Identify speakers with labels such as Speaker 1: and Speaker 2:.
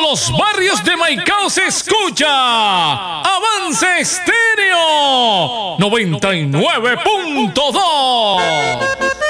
Speaker 1: los barrios de Maicao se escucha Avance Estéreo 99.2.